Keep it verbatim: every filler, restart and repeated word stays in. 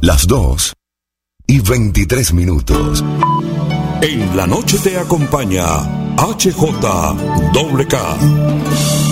Las dos y veintitrés minutos. En la noche te acompaña H J K.